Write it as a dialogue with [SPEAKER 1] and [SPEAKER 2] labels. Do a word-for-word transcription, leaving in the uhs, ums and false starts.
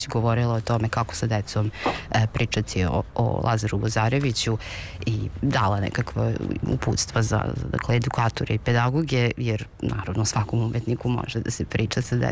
[SPEAKER 1] govorila o tome kako sa decom e, pričati o, o Lazaru Lazareviću i dala nekakva uputstva za, za dakle, edukatore i pedagoge, jer naravno svakom umetniku može da se priča sa decom